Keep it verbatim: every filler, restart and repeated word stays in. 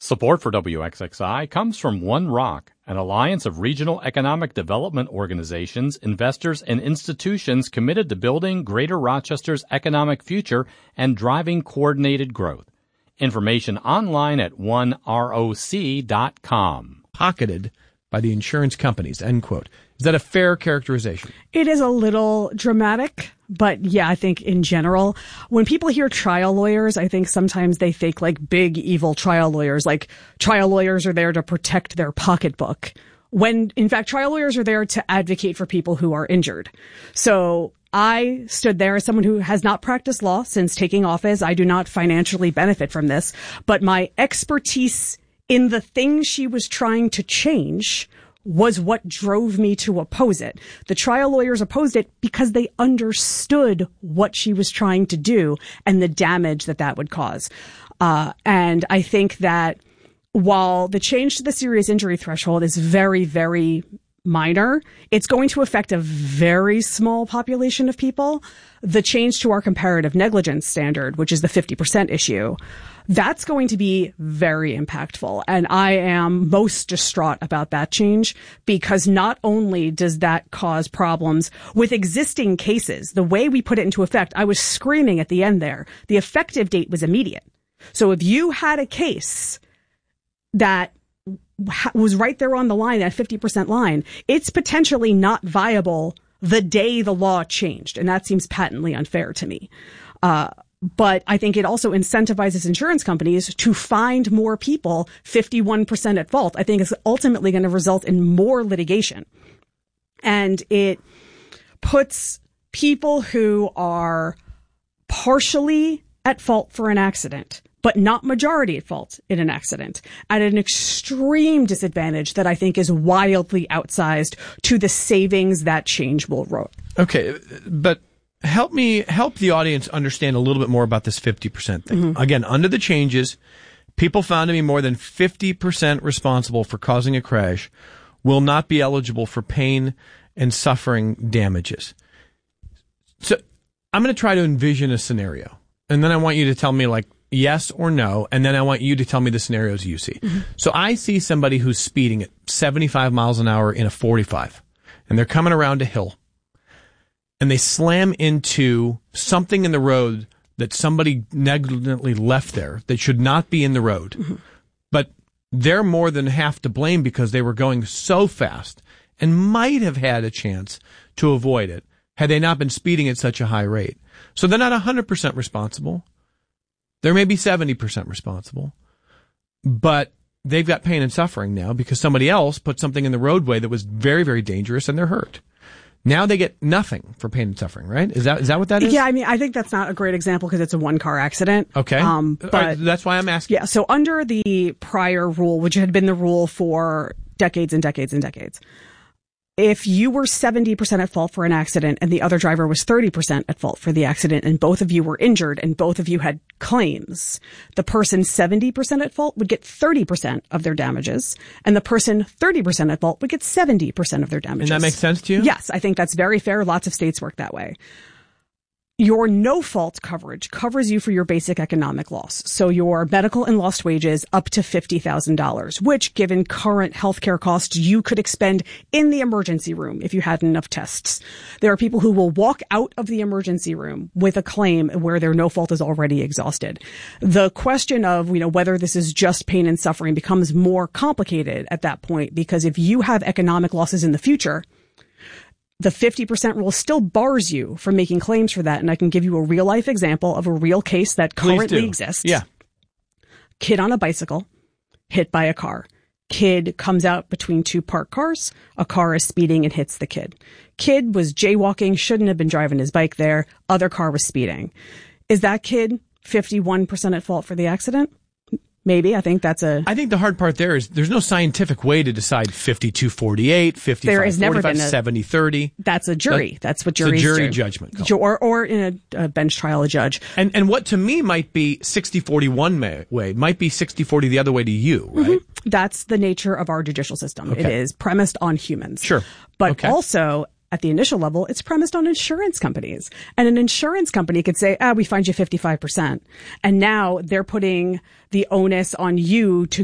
Support for W X X I comes from One Rock, an alliance of regional economic development organizations, investors, and institutions committed to building Greater Rochester's economic future and driving coordinated growth. Information online at one roc dot com. Pocketed by the insurance companies, end quote. Is that a fair characterization? It is a little dramatic, but yeah, I think in general, when people hear trial lawyers, I think sometimes they think like big evil trial lawyers, like trial lawyers are there to protect their pocketbook. When in fact, trial lawyers are there to advocate for people who are injured. So I stood there as someone who has not practiced law since taking office. I do not financially benefit from this, but my expertise in the things she was trying to change was what drove me to oppose it. The trial lawyers opposed it because they understood what she was trying to do and the damage that that would cause. Uh, and I think that while the change to the serious injury threshold is very, very minor, it's going to affect a very small population of people. The change to our comparative negligence standard, which is the fifty percent issue, that's going to be very impactful. And I am most distraught about that change because not only does that cause problems with existing cases, the way we put it into effect, I was screaming at the end there. The effective date was immediate. So if you had a case that was right there on the line, that fifty percent line, it's potentially not viable the day the law changed. And that seems patently unfair to me. Uh, But I think it also incentivizes insurance companies to find more people fifty-one percent at fault. I think it's ultimately going to result in more litigation. And it puts people who are partially at fault for an accident, but not majority at fault in an accident, at an extreme disadvantage that I think is wildly outsized to the savings that change will wrote. Okay, but help me, help the audience understand a little bit more about this fifty percent thing. Mm-hmm. Again, under the changes, people found to be more than fifty percent responsible for causing a crash will not be eligible for pain and suffering damages. So I'm going to try to envision a scenario, and then I want you to tell me like yes or no, and then I want you to tell me the scenarios you see. Mm-hmm. So I see somebody who's speeding at seventy-five miles an hour in a forty-five, and they're coming around a hill, and they slam into something in the road that somebody negligently left there that should not be in the road. Mm-hmm. But they're more than half to blame because they were going so fast and might have had a chance to avoid it had they not been speeding at such a high rate. So they're not one hundred percent responsible. They're maybe seventy percent responsible. But they've got pain and suffering now because somebody else put something in the roadway that was very, very dangerous and they're hurt. Now they get nothing for pain and suffering, right? Is that is that what that is? Yeah, I mean, I think that's not a great example because it's a one-car accident. Okay. Um, but right, that's why I'm asking. Yeah, so under the prior rule, which had been the rule for decades and decades and decades, if you were seventy percent at fault for an accident and the other driver was thirty percent at fault for the accident and both of you were injured and both of you had claims, the person seventy percent at fault would get thirty percent of their damages and the person thirty percent at fault would get seventy percent of their damages. And that makes sense to you? Yes, I think that's very fair. Lots of states work that way. Your no-fault coverage covers you for your basic economic loss. So your medical and lost wages up to fifty thousand dollars, which given current healthcare costs, you could expend in the emergency room if you had enough tests. There are people who will walk out of the emergency room with a claim where their no-fault is already exhausted. The question of, you know, whether this is just pain and suffering becomes more complicated at that point because if you have economic losses in the future, the fifty percent rule still bars you from making claims for that. And I can give you a real life example of a real case that currently exists. Yeah. Kid on a bicycle, hit by a car. Kid comes out between two parked cars. A car is speeding and hits the kid. Kid was jaywalking, shouldn't have been driving his bike there. Other car was speeding. Is that kid fifty-one percent at fault for the accident? Maybe. I think that's a... I think the hard part there is there's no scientific way to decide fifty-two forty-eight, fifty-five forty-five, seventy thirty. That's a jury. That, that's what juries do. It's a jury do. judgment call. Or, or in a, a bench trial, a judge. And and what to me might be sixty forty one way, might be sixty forty the other way to you, right? Mm-hmm. That's the nature of our judicial system. Okay. It is premised on humans. Sure. But okay. also... at the initial level, it's premised on insurance companies. And an insurance company could say, ah, we find you fifty-five percent. And now they're putting the onus on you to